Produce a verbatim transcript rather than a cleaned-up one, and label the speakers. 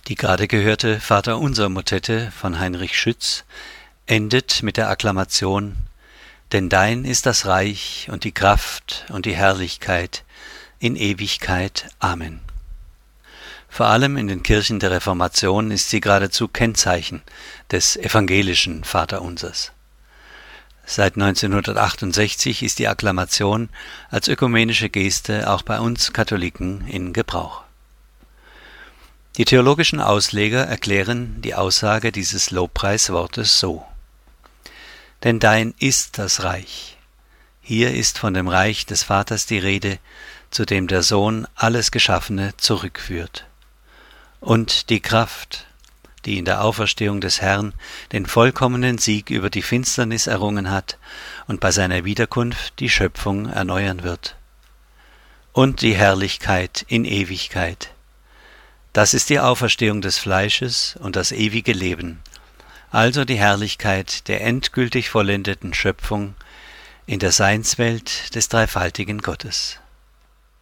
Speaker 1: Die gerade gehörte Vaterunser-Motette von Heinrich Schütz endet mit der Akklamation: Denn dein ist das Reich und die Kraft und die Herrlichkeit in Ewigkeit. Amen. Vor allem in den Kirchen der Reformation ist sie geradezu Kennzeichen des evangelischen Vaterunsers. Seit neunzehnhundertachtundsechzig ist die Akklamation als ökumenische Geste auch bei uns Katholiken in Gebrauch. Die theologischen Ausleger erklären die Aussage dieses Lobpreiswortes so: Denn dein ist das Reich. Hier ist von dem Reich des Vaters die Rede, zu dem der Sohn alles Geschaffene zurückführt. Und die Kraft, die in der Auferstehung des Herrn den vollkommenen Sieg über die Finsternis errungen hat und bei seiner Wiederkunft die Schöpfung erneuern wird. Und die Herrlichkeit in Ewigkeit. Das ist die Auferstehung des Fleisches und das ewige Leben, also die Herrlichkeit der endgültig vollendeten Schöpfung in der Seinswelt des dreifaltigen Gottes.